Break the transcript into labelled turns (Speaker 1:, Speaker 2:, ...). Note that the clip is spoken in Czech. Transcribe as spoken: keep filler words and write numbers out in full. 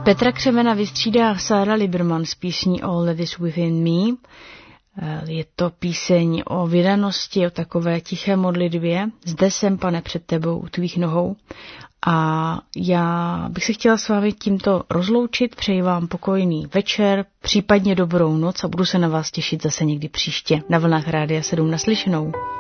Speaker 1: Petra Křemena vystřídá Sára Liberman s písní All That Is Within Me. Je to píseň o vydanosti, o takové tiché modlitbě. Zde jsem, Pane, před tebou, u tvých nohou. A já bych se chtěla s vámi tímto rozloučit. Přeji vám pokojný večer, případně dobrou noc a budu se na vás těšit zase někdy příště na vlnách Rádia sedm. Naslyšenou.